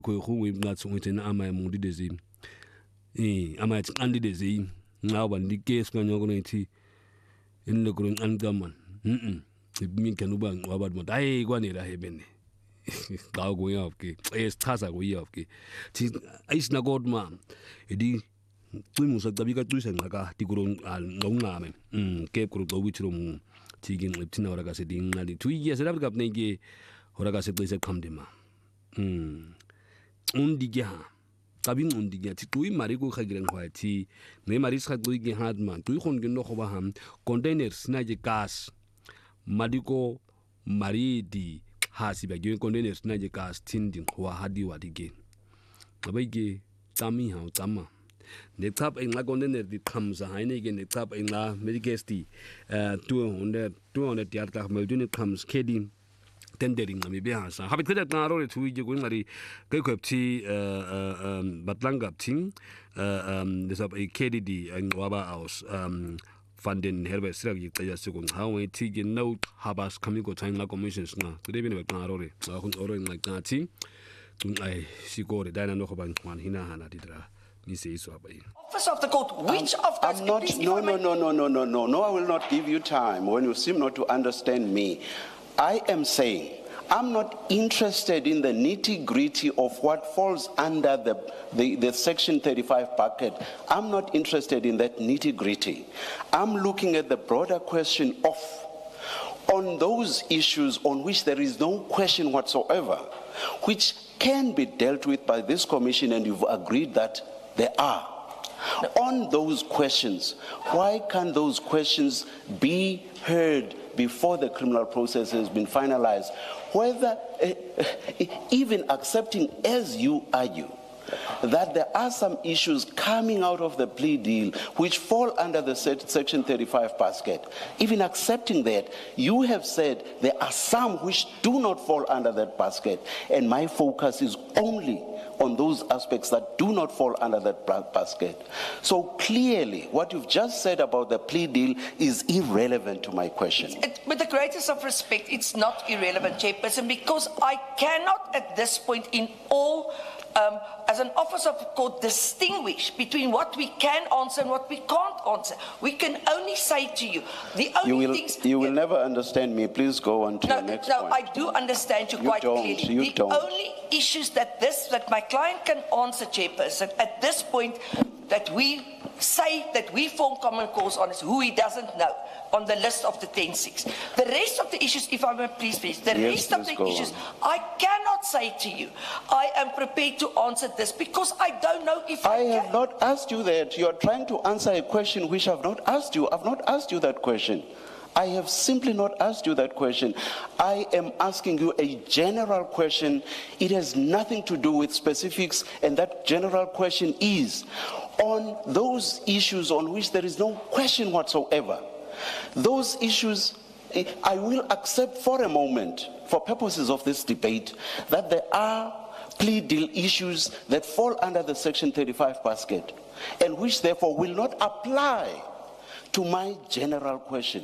ko go nga tsong tsena ama ya mudi dezi ama ya tsandi dezi nga ba ndi case nga nyoko nthi in le grun angaman min kanu ba ngwa ba mo dai kwanela hebene ga go ya ke chaza go ya ke thi ayisina kodma edi qimusa qabika qisa ngaka tikuro ngongame ke kuro qobithiro mu thigin leptina ora ka se dingali 2 years la ka pne ke ora ka se qisa qhamdema undiga kabing undiga ti tui mari go khagireng hwa ti ne mari sa tui ke hatman tui khon ke no khoba ham containers na je gas madiko mari di hasi ba ge containers na je gas tin ding hwa hadi wa dige abai ke tami ha tama ne tap en la container di khamsa haine ke ne tap en la medicasti 200 yard ka mel dun khams kedin tendering ngami be hasa habit kada ngaro le thui je ko ngari kai khopti batlanga thing desab a KDD ngwaba aus funding herbe sira gi taya sigon hawe ti ge no habas kami ko time la commissions na today bene ngaro le khun oro ngai ta ti ai sigore dana no khoban man hina hana didra ni se iso abai Office of the court, which of those... No, I will not give you time when you seem not to understand me. I am saying I'm not interested in the nitty-gritty of what falls under the Section 35 bucket. I'm not interested in that nitty-gritty. I'm looking at the broader question of on those issues on which there is no question whatsoever, which can be dealt with by this commission, and you've agreed that there are. On those questions, why can't those questions be heard before the criminal process has been finalized? Whether, even accepting, as you argue, that there are some issues coming out of the plea deal which fall under the Section 35 basket, even accepting that, you have said there are some which do not fall under that basket, and my focus is only on those aspects that do not fall under that basket. So clearly, what you've just said about the plea deal is irrelevant to my question. With the greatest of respect, it's not irrelevant, Chairperson, because I cannot at this point in all, as an officer of the court, distinguish between what we can answer and what we can't answer. We can only say to you, the only things... You will never understand me. Please go on to your next point. No, I do understand you quite clearly. The only issues that my client can answer, Chairperson, at this point, that we say that we form common cause on is who he doesn't know on the list of the 10-6. The rest of the issues, if I may please, the rest of the issues, I cannot say to you, I am prepared to answer this because I don't know if I can. have not asked you that. You are trying to answer a question which I have not asked you. I have not asked you that question. I have simply not asked you that question. I am asking you a general question. It has nothing to do with specifics, and that general question is on those issues on which there is no question whatsoever. Those issues, I will accept for a moment, for purposes of this debate, that there are plea deal issues that fall under the Section 35 basket, and which therefore will not apply to my general question.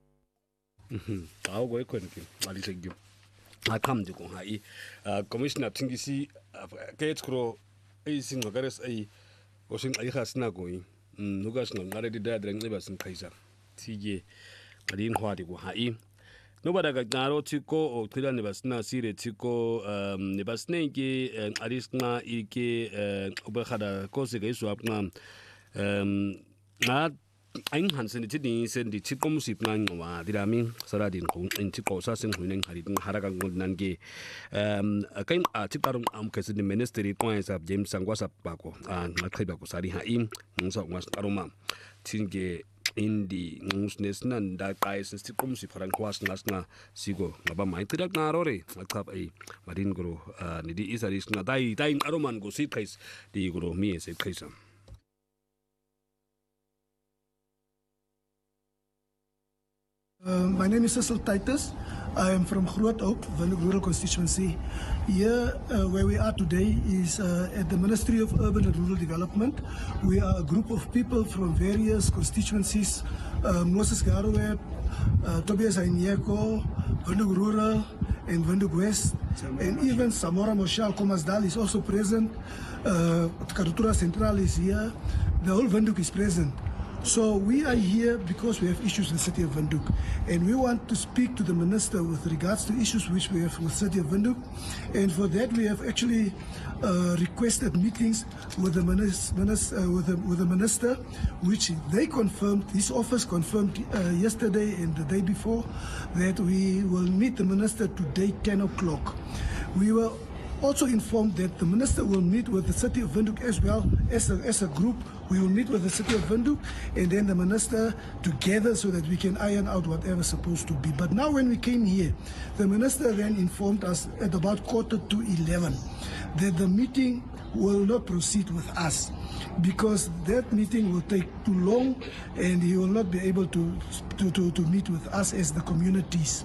Commissioner Tingisi Kaitskro is in Lagares a washing a hasnagoing Nugas no already died and livers in Kaiser TJ Kadin Huatigo Hai. Nobody got Naro Tico or Tila Nevasna Sire Tico Nevasneki and Arisna Ike Obahada Kosega Swapnam not Ein Hansen the send the Tikom Sipnan Dirami Saradin in Tico Sassin Huning Haridin Haragan Nange a kind of Tiparum Amkas the ministry coins of James Sangwasa Paco and Makabako Sari Haim Musa was Aroma Tinge in the Nusnesnan that guys and Tikom Siparan Kwas Nasna Sigo Naba Maitirak Narore Matap a Marine Gro Nidi is a Risna dying Aroman go see case the Gro me as a case. My name is Cecil Titus. I am from Groot Hope, Windhoek Rural Constituency. Here, where we are today is at the Ministry of Urban and Rural Development. We are a group of people from various constituencies, Moses Garoueb, Tobias Ainyeko, Windhoek Rural, and Windhoek West, and even Samora Moshal Komasdal is also present. Karutura Central is here. The whole Windhoek is present. So we are here because we have issues in the city of Windhoek, and we want to speak to the minister with regards to issues which we have with the city of Windhoek. And for that, we have actually requested meetings with the minister, which they confirmed. His office confirmed yesterday and the day before that we will meet the minister today 10 o'clock. We were also informed that the minister will meet with the city of Windhoek as well as a group. We will meet with the city of Windhoek and then the minister together so that we can iron out whatever's supposed to be. But now when we came here, the minister then informed us at about 11:15 that the meeting will not proceed with us because that meeting will take too long and he will not be able to meet with us as the communities.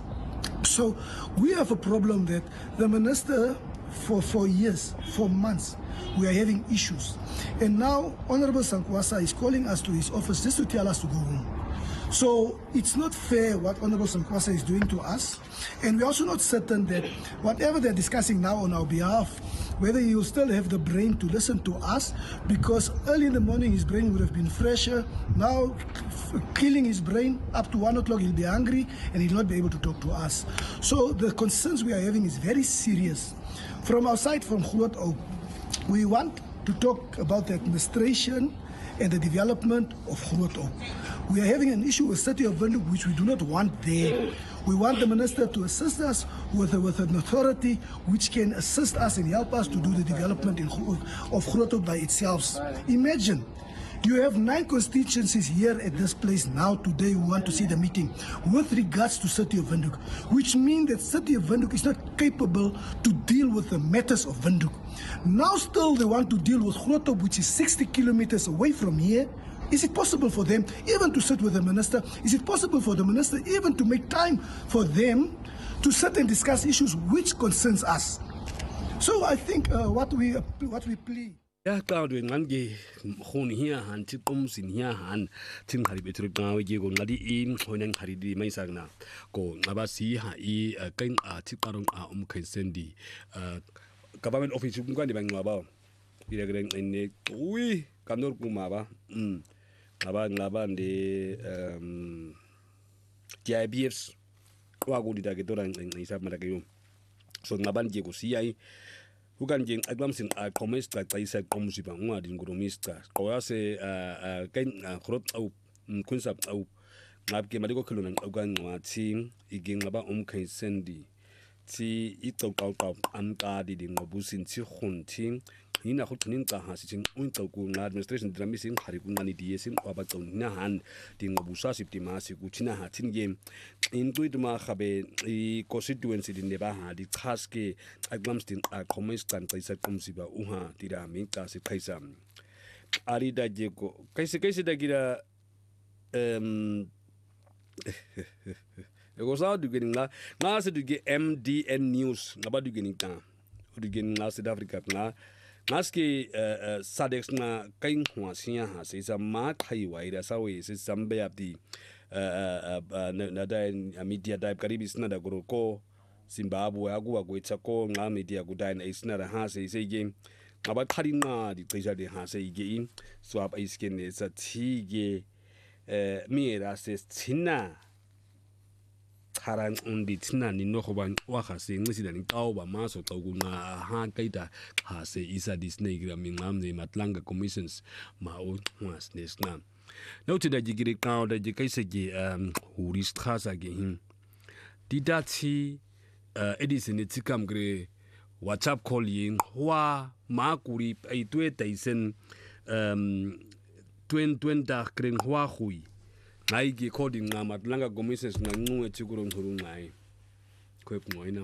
So we have a problem that the minister for years, for months, we are having issues. And now Honorable Sankwasa is calling us to his office just to tell us to go home. So it's not fair what Honorable Sankwasa is doing to us. And we're also not certain that whatever they're discussing now on our behalf, whether he will still have the brain to listen to us, because early in the morning his brain would have been fresher. Now, killing his brain, up to 1 o'clock he'll be hungry and he'll not be able to talk to us. So the concerns we are having is very serious. From our side, from Groot Hope, we want to talk about the administration and the development of Groot Hope. We are having an issue with the city of Windhoek which we do not want there. We want the minister to assist us with an authority which can assist us and help us to do the development of Groot Hope by itself. Imagine, you have 9 constituencies here at this place now today who want to see the meeting with regards to city of Windhoek, which means that city of Windhoek is not capable to deal with the matters of Windhoek. Now still they want to deal with Groot Hope, which is 60 kilometers away from here. Is it possible for them even to sit with the minister? Is it possible for the minister even to make time for them to sit and discuss issues which concerns us? So I think what we plea. Ya qawdu ngange khoni hiya han ti qumsin hiya han tin khari betru qawe je go ngadi in khonen khari di mai sagna ko ngaba si ha I kain a ti qarong a khensendi government office ngwani bangqaba bile greng ene ui kanor kuma ba ngaba nde TIBFs wa go dita ke tora ngisa mara ke yo so ngaba nje go si ai ukan jeng aglamsin a commerce ta isa commerce ba ngadi ngurumista qoyase kain Groot Hope kunsa au ngabke madiko khuluna ukan ngwathi igengaba khensendi ti iqoqaqo amqadi dinqobusin ti khunthi hina go thinin tsa ha sithin unqoku nga administration dramising khari kunani diesin kwaba tsona han dinqobusa siptimasi kuthina ha thin game intuituma khabe I constituency din ba ha di chaske aglamstin a commerce tan tsaisa qumsiba uha tira mi ta se khaisa ari da jeko kaise da gira ego sa du getting nga se du ge MDN news ngaba du getting ta du getting nga South Africa ngaske sadex na kain hwasia ha se sa ma khai waira sa we se sambe abdi na da media type karibi sina da ko Zimbabwe akuwa kwetsa ko nga media kudai isina da ha se game ngaba khari nga di xesha de ha se ige swap iskene sa thige miera se tsina Haran undi tina ni no goba wa ga se ngisida ni tawo ba maso xa kuna ha kaita ha se isa Disney gra mingamne matlanga commissions ma o was nesna no tida jigire kawo da jikaise ge huri strasa ge hin didati edison tikam gre WhatsApp call yin wa makuri ai tuetaisen 2020 kren wa hui ngai coding nga matlanga commissions na nngwe tsikuro nguru ngai kwep ngoina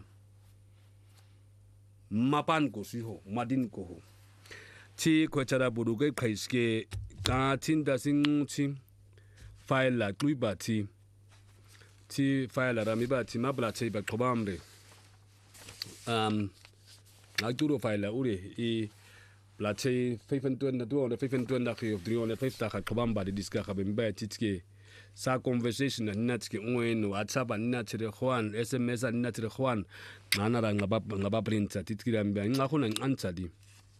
mapan ko siho madin ko ho ti kwetara buruge khaiske ka tinda sing chi file la tuibati ti file rami ba ti mabla tse ba qobamre agturo file ure I la tse 25 na 25 na khio 350 ka qobamba di diska ka bemba titske sa conversation na tske ngwen WhatsApp na tsire khwan SMS na tsire khwan ngana ra ngaba printer titkira mba ngakho na answer di